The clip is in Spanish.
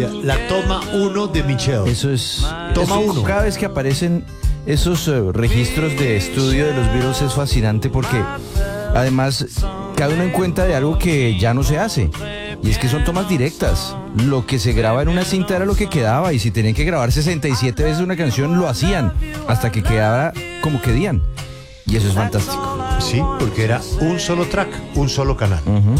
La toma 1 de Michelle. Eso es. Toma eso, uno. cada vez que aparecen esos registros de estudio de los Beatles es fascinante porque además cada uno en cuenta de algo que ya no se hace. Y es que son tomas directas. Lo que se graba en una cinta era lo que quedaba. Y si tenían que grabar 67 veces una canción, lo hacían. Hasta que quedara como querían. Y eso es fantástico. Sí, porque era un solo track, un solo canal.